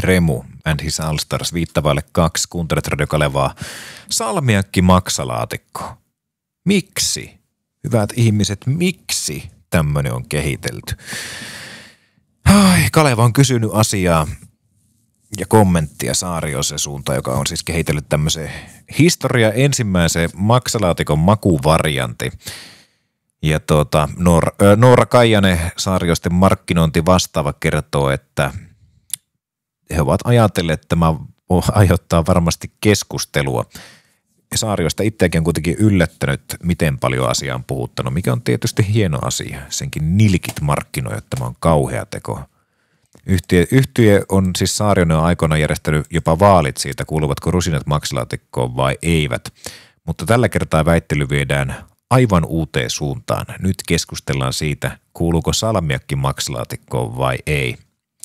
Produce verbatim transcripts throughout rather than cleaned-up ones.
Remu and his All-Stars viittavaille kaksi. Kuuntelet Radio Kalevaa. Salmiakki maksalaatikko. Miksi? Hyvät ihmiset, miksi tämmöinen on kehitelty? Ai, Kaleva on kysynyt asiaa ja kommenttia Saariosen suuntaan, joka on siis kehitellyt tämmöisen historia ensimmäisen maksalaatikon makuvarianti. Ja tuota, Noora, Noora Kaijanen, Saarioisten markkinointi vastaava, kertoo, että he ovat ajatelleet, että tämä aiheuttaa varmasti keskustelua. Saarioista itseäkin on kuitenkin yllättänyt, miten paljon asiaa on puhuttanut, mikä on tietysti hieno asia. Senkin nilkit markkinoi, että tämä on kauhea teko. Yhtiö, yhtiö on siis Saarioinen aikoinaan järjestänyt jopa vaalit siitä, kuuluvatko rusinat maksalaatikkoon vai eivät. Mutta tällä kertaa väittely viedään aivan uuteen suuntaan. Nyt keskustellaan siitä, kuuluuko salmiakki maksalaatikkoon vai ei.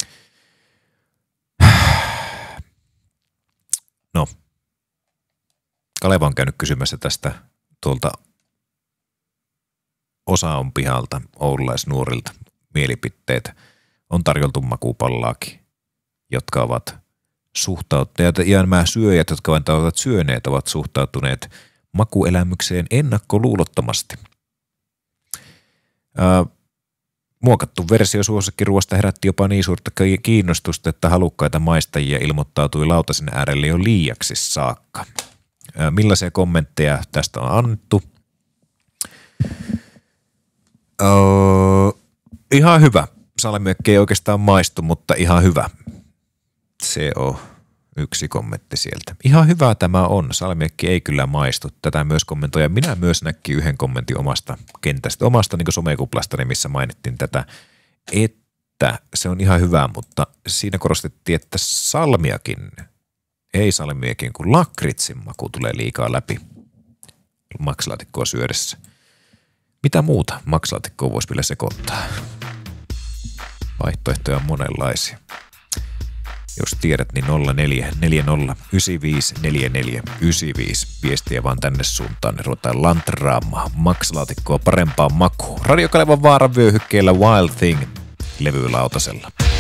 No, Kaleva on käynyt kysymässä tästä tuolta Osaon pihalta oululaisnuorilta mielipiteitä. On tarjoltu makupallaakin, jotka ovat suhtautuneet, ja nämä syöjät, jotka ovat syöneet, ovat suhtautuneet makuelämykseen ennakkoluulottomasti. Ää, muokattu versio suosikkiruoasta herätti jopa niin suurta kiinnostusta, että halukkaita maistajia ilmoittautui lautasen äärelle jo liiaksi saakka. Ää, millaisia kommentteja tästä on annettu? Ää, ihan hyvä. Salmiakki ei oikeastaan maistu, mutta ihan hyvä. Se on yksi kommentti sieltä. Ihan hyvä tämä on. Salmiakki ei kyllä maistu. Tätä myös kommentoi. Minä myös näkin yhden kommentin omasta kentästä, omasta niin somekuplastani, missä mainittiin tätä, että se on ihan hyvä, mutta siinä korostettiin, että salmiakin, ei salmiakin, kun lakritsin maku tulee liikaa läpi maksalaatikkoa syödessä. Mitä muuta maksalaatikkoa voisi vielä sekoittaa? Vaihtoehtoja on monenlaisia. Jos tiedät, niin nolla neljä neljä nolla yhdeksän viisi neljä neljä yhdeksän viisi. Viestiä vaan tänne suuntaan, niin ruvetaan lantraamaan maksalaatikkoa parempaan makuun. Radio Kalevan vaaran vyöhykkeellä Wild Thing -levylautasella.